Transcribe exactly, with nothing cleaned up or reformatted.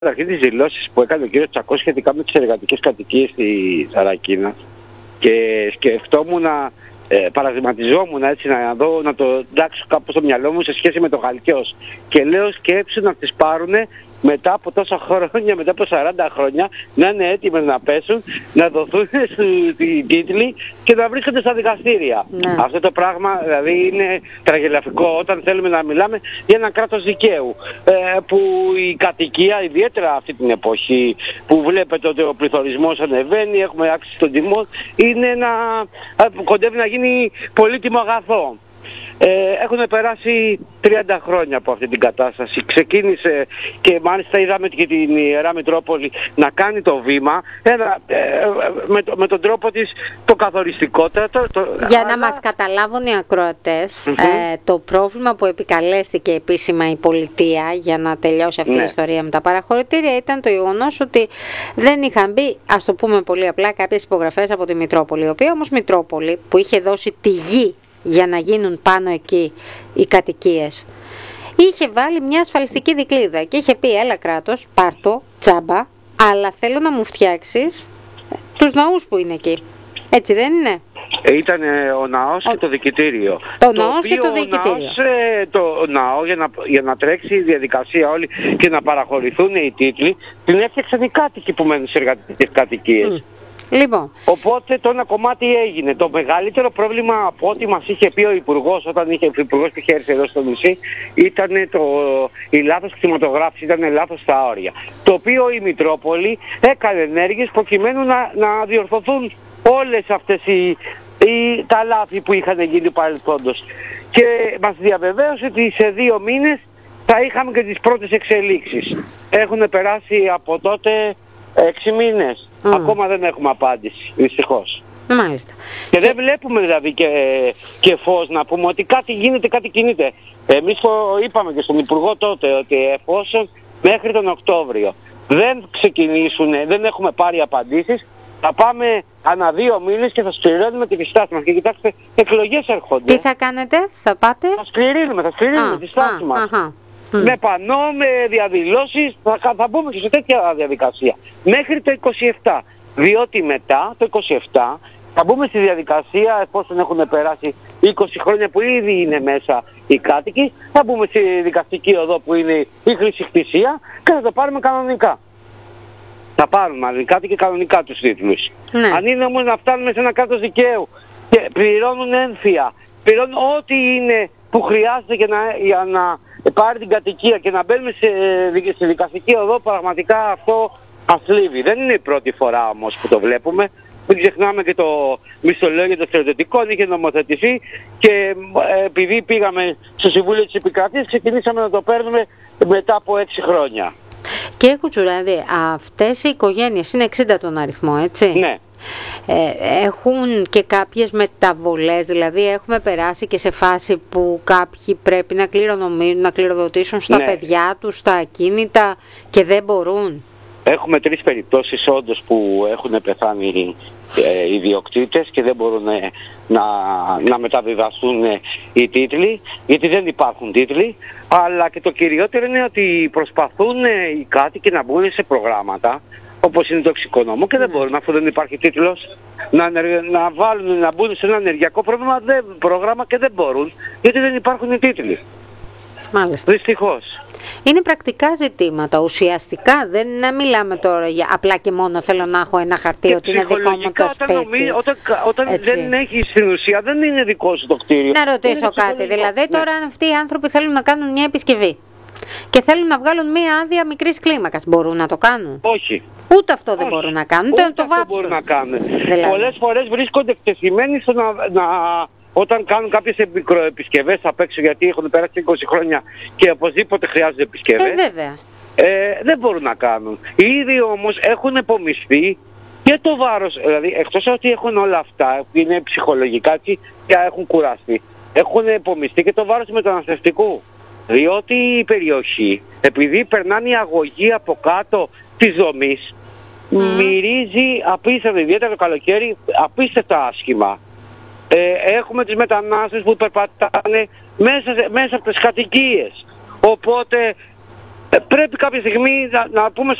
Καταρχήν τις δηλώσεις που έκανε ο κύριος Τσακός σχετικά με τις εργατικές κατοικίες στη Σαρακίνα και σκεφτόμουν να ε, παραδειγματιζόμουν έτσι να, δω, να το εντάξω κάπου στο μυαλό μου σε σχέση με το Χαλκιός και λέω σκέψου να τις πάρουνε μετά από τόσα χρόνια, μετά από σαράντα χρόνια, να είναι έτοιμες να πέσουν, να δοθούν στην τίτλοι και να βρίσκονται στα δικαστήρια. Ναι. Αυτό το πράγμα δηλαδή είναι τραγελαφικό όταν θέλουμε να μιλάμε για ένα κράτος δικαίου. Ε, που η κατοικία, ιδιαίτερα αυτή την εποχή που βλέπετε ότι ο πληθωρισμός ανεβαίνει, έχουμε αύξηση των τιμών, είναι ένα, κοντεύει να γίνει πολύτιμο αγαθό. Ε, έχουν περάσει τριάντα χρόνια από αυτή την κατάσταση. Ξεκίνησε και μάλιστα είδαμε και την Ιερά Μητρόπολη να κάνει το βήμα ένα, ε, με, το, με τον τρόπο της το καθοριστικότερο. Το, το, Για αλλά... να μας καταλάβουν οι ακροατές, mm-hmm. ε, το πρόβλημα που επικαλέστηκε επίσημα η πολιτεία για να τελειώσει αυτή ναι. η ιστορία με τα παραχωρητήρια ήταν το γεγονός ότι δεν είχαν μπει, ας το πούμε πολύ απλά, κάποιες υπογραφές από τη Μητρόπολη, η οποία όμως Μητρόπολη που είχε δώσει τη γη για να γίνουν πάνω εκεί οι κατοικίες, είχε βάλει μια ασφαλιστική δικλείδα και είχε πει έλα κράτος, πάρ' το, τσάμπα, αλλά θέλω να μου φτιάξεις τους ναούς που είναι εκεί. Έτσι δεν είναι? Ήταν ο ναός ο... και το δικητήριο. Το, το ναός και το δικητήριο. Ο ναός, το ναό για να, για να τρέξει η διαδικασία όλη και να παραχωρηθούν οι τίτλοι, την έφτιαξαν οι κάτοικοι που μένουν σε εργατικές κατοικίες. Mm. Λοιπόν. Οπότε το ένα κομμάτι έγινε. Το μεγαλύτερο πρόβλημα από ό,τι μας είχε πει ο Υπουργός, όταν είχε, ο Υπουργός που είχε έρθει εδώ στο νησί, ήταν το, η λάθος κτηματογράφηση, ήταν λάθος στα όρια. Το οποίο η Μητρόπολη έκανε ενέργειες προκειμένου να, να διορθωθούν όλες αυτές οι, οι, τα λάθη που είχαν γίνει παρελθόντος. Και μας διαβεβαίωσε ότι σε δύο μήνες θα είχαμε και τις πρώτες εξελίξεις. Έχουν περάσει από τότε έξι μήνες. Mm. Ακόμα δεν έχουμε απάντηση, δυστυχώς. Μάλιστα. Και, και δεν βλέπουμε δηλαδή και, και φως να πούμε ότι κάτι γίνεται, κάτι κινείται. Εμείς το είπαμε και στον Υπουργό τότε ότι εφόσον μέχρι τον Οκτώβριο δεν ξεκινήσουν, δεν έχουμε πάρει απαντήσεις, θα πάμε ανά δύο μήνες και θα σκληρώνουμε τη στάση μας. Και κοιτάξτε, εκλογές έρχονται. Τι θα κάνετε, θα πάτε? Θα σκληρύνουμε, θα σκληρύνουμε τη στάση μας. Αχα. Με πανό, με διαδηλώσεις, θα, θα μπούμε και σε τέτοια διαδικασία. Μέχρι το είκοσι επτά. Διότι μετά το είκοσι επτά θα μπούμε στη διαδικασία, εφόσον έχουν περάσει είκοσι χρόνια που ήδη είναι μέσα οι κάτοικοι, θα μπούμε στη δικαστική οδό που είναι η χρησικτησία και θα το πάρουμε κανονικά. Θα πάρουμε οι κάτοικοι κανονικά τους τίτλους. Ναι. Αν είναι όμως να φτάνουμε σε ένα κράτος δικαίου και πληρώνουν έμφυα, πληρώνουν ό,τι είναι που χρειάζεται για να, για να πάρει την κατοικία και να μπαίνουμε σε, σε δικαστική οδό, πραγματικά αυτό αθλίβει. Δεν είναι η πρώτη φορά όμως που το βλέπουμε. Μην ξεχνάμε και το μισθολόγιο των στρατιωτικών είχε νομοθετηθεί και ε, επειδή πήγαμε στο Συμβούλιο της Επικρατείας ξεκινήσαμε να το παίρνουμε μετά από έξι χρόνια. Κύριε Κουτσουράδη, αυτές οι οικογένειες είναι εξήντα τον αριθμό, έτσι? Ναι. Ε, έχουν και κάποιες μεταβολές, δηλαδή έχουμε περάσει και σε φάση που κάποιοι πρέπει να κληρονομήσουν, να κληροδοτήσουν στα ναι. παιδιά τους, στα ακίνητα και δεν μπορούν. Έχουμε τρεις περιπτώσεις όντως που έχουν πεθάνει ε, οι ιδιοκτήτες και δεν μπορούν ε, να, να μεταβιβαστούν ε, οι τίτλοι, γιατί δεν υπάρχουν τίτλοι, αλλά και το κυριότερο είναι ότι προσπαθούν ε, οι κάτοικοι να μπουν σε προγράμματα όπως είναι το εξοικονόμο και δεν μπορούν, αφού δεν υπάρχει τίτλος, να, να, βάλουν, να μπουν σε ένα ενεργειακό πρόγραμμα, δεν, πρόγραμμα και δεν μπορούν, γιατί δεν υπάρχουν οι τίτλοι. Μάλιστα. Δυστυχώς. Είναι πρακτικά ζητήματα, ουσιαστικά, δεν να μιλάμε τώρα για απλά και μόνο θέλω να έχω ένα χαρτί και ότι είναι δικό μου το σπίτι. Όταν, νομί, όταν, όταν δεν έχει στην ουσία, δεν είναι δικό σου το κτίριο. Να ρωτήσω κάτι, δηλαδή ναι. τώρα αυτοί οι άνθρωποι θέλουν να κάνουν μια επισκευή και θέλουν να βγάλουν μια άδεια μικρής κλίμακας, μπορούν να το κάνουν? Όχι. Ούτε αυτό δεν Όχι. μπορούν να κάνουν, ούτε το, το αυτό μπορούν να κάνουν. Δηλαδή. Πολλές φορές βρίσκονται εκτεθειμένοι στο να, να, όταν κάνουν κάποιες μικροεπισκευές απ' έξω, γιατί έχουν περάσει είκοσι χρόνια και οπωσδήποτε χρειάζονται επισκευές. Ε, βέβαια. Ε, δεν μπορούν να κάνουν. Οι ίδιοι όμως έχουν επομισθεί και το βάρος, δηλαδή εκτός ότι έχουν όλα αυτά, είναι ψυχολογικά και έχουν κουραστεί, έχουν επομισθεί και το βάρος του μεταναστευτικού. Διότι η περιοχή, επειδή περνάνε οι αγωγοί από κάτω της δομής, mm. μυρίζει απίστευτα, ιδιαίτερα το καλοκαίρι, απίστευτα άσχημα. Ε, έχουμε τις μετανάστες που περπατάνε μέσα, μέσα από τις κατοικίες. Οπότε Ε, πρέπει κάποια στιγμή να, να πούμε